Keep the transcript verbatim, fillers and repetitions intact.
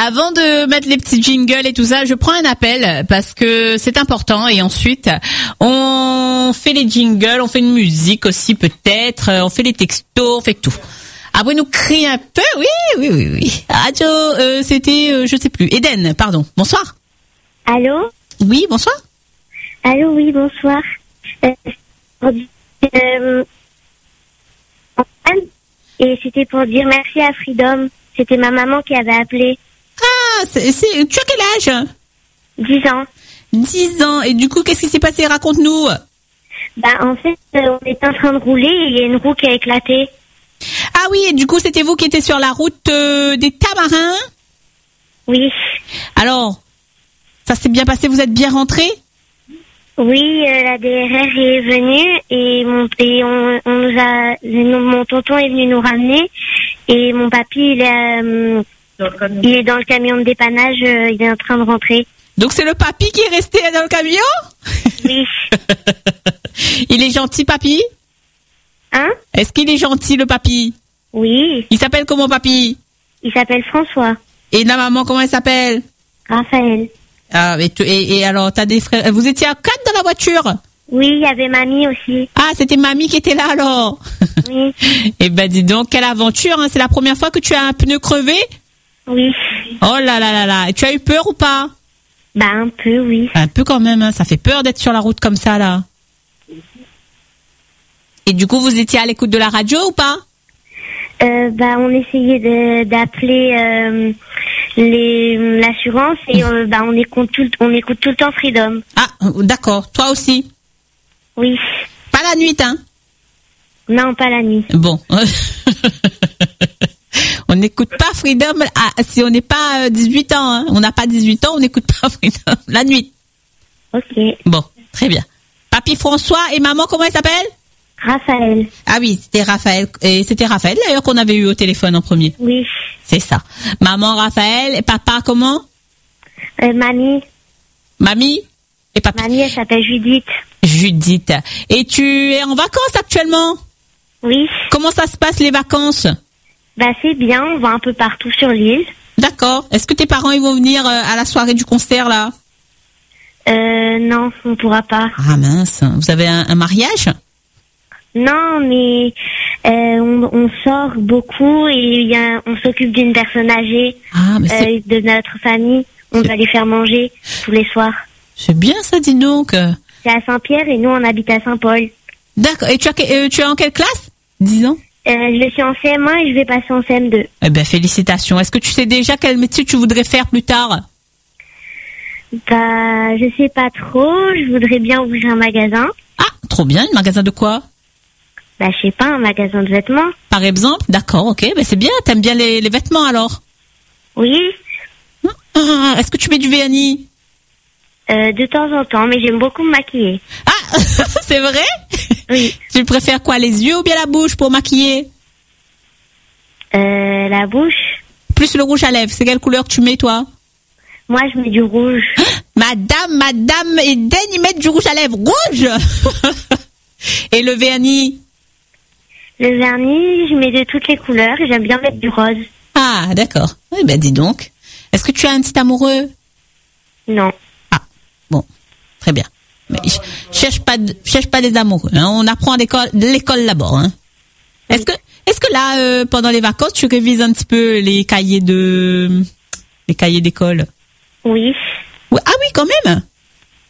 Avant de mettre les petits jingles et tout ça, je prends un appel parce que c'est important et ensuite on fait les jingles, on fait une musique aussi peut-être, on fait les textos, on fait tout. Après nous crie un peu, oui, oui, oui, oui. Radio, euh, c'était, euh, je sais plus, Eden, pardon. Bonsoir. Allô? Oui, bonsoir. Allô, oui, bonsoir. Euh, euh, et c'était pour dire merci à Freedom. C'était ma maman qui avait appelé. Ah, c'est, c'est, tu as quel âge? Dix ans. Dix ans. Et du coup, qu'est-ce qui s'est passé? Raconte-nous. Bah, en fait, euh, on était en train de rouler et il y a une roue qui a éclaté. Ah oui, et du coup, c'était vous qui étiez sur la route euh, des Tamarins? Oui. Alors, ça s'est bien passé, vous êtes bien rentrés? Oui, euh, la D R R est venue et, mon, et on, on nous a, mon tonton est venu nous ramener et mon papy, il est, euh, il est dans le camion de dépannage, euh, il est en train de rentrer. Donc c'est le papy qui est resté dans le camion? Oui. Il est gentil, papy? Hein? Est-ce qu'il est gentil, le papy? Oui. Il s'appelle comment, papy? Il s'appelle François. Et la maman, comment elle s'appelle? Raphaël. Ah, et, tu, et, et alors, t'as des frères. Vous étiez à quatre dans la voiture? Oui, il y avait mamie aussi. Ah, c'était mamie qui était là, alors? Oui. Eh ben, dis donc, quelle aventure, hein. C'est la première fois que tu as un pneu crevé? Oui. Oh là là là là. Et tu as eu peur ou pas? Bah, un peu, oui. Un peu quand même, hein. Ça fait peur d'être sur la route comme ça, là. Et du coup, vous étiez à l'écoute de la radio ou pas? Euh, bah, on essayait de, d'appeler euh, les, l'assurance et euh, bah, on écoute tout, on écoute tout le temps Freedom. Ah, d'accord. Toi aussi? Oui. Pas la nuit, hein? Non, pas la nuit. Bon. On n'écoute pas Freedom ah, si on n'est pas dix-huit ans. Hein. On n'a pas dix-huit ans, on n'écoute pas Freedom la nuit. Ok. Bon, très bien. Papy François et maman, comment elle s'appelle? Raphaël. Ah oui, c'était Raphaël. Et c'était Raphaël d'ailleurs qu'on avait eu au téléphone en premier. Oui. C'est ça. Maman Raphaël et papa comment? Euh, mamie. Mamie et papa. Mamie, elle s'appelle Judith. Judith. Et tu es en vacances actuellement? Oui. Comment ça se passe les vacances? Bah c'est bien, on va un peu partout sur l'île. D'accord. Est-ce que tes parents ils vont venir à la soirée du concert là? Euh, non, on pourra pas. Ah mince, vous avez un, un mariage? Non, mais euh, on, on sort beaucoup et y a, on s'occupe d'une personne âgée ah, mais c'est... euh, de notre famille. On c'est... va les faire manger tous les soirs. C'est bien ça, dis donc. C'est à Saint-Pierre et nous on habite à Saint-Paul. D'accord. Et tu as euh, tu es en quelle classe? dix ans. Euh, je suis en C M un et je vais passer en C M deux. Eh ben félicitations. Est-ce que tu sais déjà quel métier tu voudrais faire plus tard? Bah je sais pas trop. Je voudrais bien ouvrir un magasin. Ah, trop bien. Un magasin de quoi? Bah je sais pas, un magasin de vêtements. Par exemple. D'accord, ok. Ben c'est bien. T'aimes bien les, les vêtements alors? Oui. Ah, est-ce que tu mets du vernis? Euh, de temps en temps, mais j'aime beaucoup me maquiller. Ah, c'est vrai? Oui. Tu préfères quoi, les yeux ou bien la bouche pour maquiller? Euh, la bouche. Plus le rouge à lèvres. C'est quelle couleur que tu mets, toi? Moi, je mets du rouge. Madame, madame, Eden, ils mettent du rouge à lèvres rouge. Et le vernis? Le vernis, je mets de toutes les couleurs et j'aime bien mettre du rose. Ah, d'accord. Eh ben, dis donc. Est-ce que tu as un petit amoureux? Non. Ah, bon. Très bien. Mais cherche pas, de, cherche pas des amoureux. Hein. On apprend à l'école, l'école d'abord. Hein. Oui. Est-ce que, est-ce que là, euh, pendant les vacances, tu révises un petit peu les cahiers de, les cahiers d'école? Oui. Ah oui, quand même.